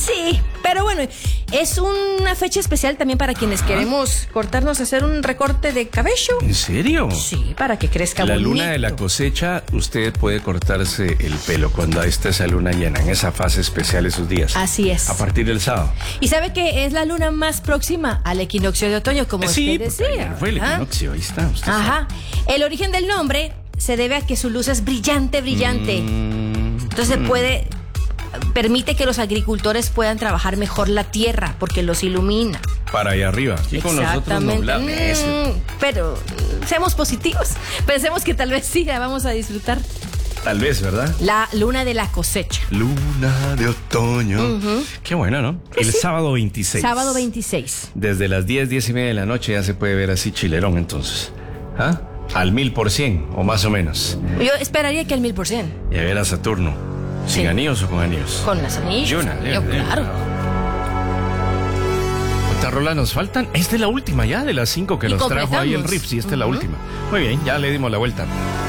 Sí, pero bueno, es una fecha especial también para quienes queremos cortarnos, hacer un recorte de cabello. ¿En serio? Sí, para que crezca La bonito. luna de la cosecha, usted puede cortarse el pelo cuando está esa luna llena, en esa fase especial esos días. Así es. A partir del sábado. Y sabe que es la luna más próxima al equinoccio de otoño, como Sí, usted porque decía. ayer fue el equinoccio, ahí está. Usted Ajá. El origen del nombre se debe a que su luz es brillante. Entonces permite que los agricultores puedan trabajar mejor la tierra porque los ilumina. para allá arriba. Aquí con nosotros no pero seamos positivos. Pensemos que tal vez sí la vamos a disfrutar. Tal vez, ¿verdad? La luna de la cosecha. Luna de otoño. Qué bueno, ¿no? El sábado 26. Sábado 26. Desde las 10:30 de la noche ya se puede ver así chilerón, entonces. ¿Ah? Al 1000% o más o menos. Yo esperaría que al 1000%. Y a ver a Saturno. ¿Sin Sí. anillos o con anillos? Con las anillas. Y una, Claro. ¿Cuántas rolas nos faltan? Esta es la última ya de las 5 que Y nos trajo ahí el completamos. riff. Sí, esta es la última. Muy bien, ya le dimos la vuelta.